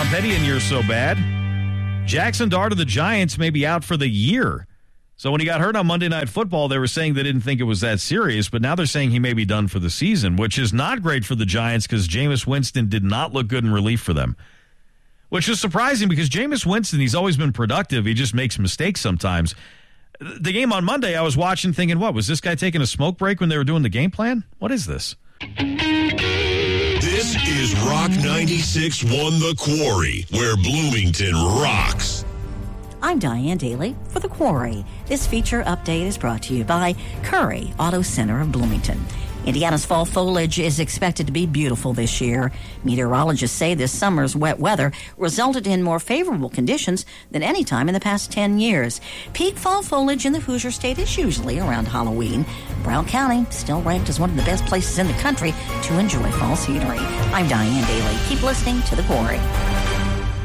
Tom Petty and You're So Bad. Jackson Dart of the Giants may be out for the year. So when he got hurt on Monday Night Football, they were saying they didn't think it was that serious, but now they're saying he may be done for the season, which is not great for the Giants because Jameis Winston did not look good in relief for them. Which is surprising because Jameis Winston, he's always been productive. He just makes mistakes sometimes. The game on Monday, I was watching thinking, what, was this guy taking a smoke break when they were doing the game plan? What is this? This is Rock 96.1 The Quarry, where Bloomington rocks. I'm Diane Daly for The Quarry. This feature update is brought to you by Curry Auto Center of Bloomington. Indiana's fall foliage is expected to be beautiful this year. Meteorologists say this summer's wet weather resulted in more favorable conditions than any time in the past 10 years. Peak fall foliage in the Hoosier State is usually around Halloween. Brown County still ranked as one of the best places in the country to enjoy fall scenery. I'm Diane Daly. Keep listening to The Quarry.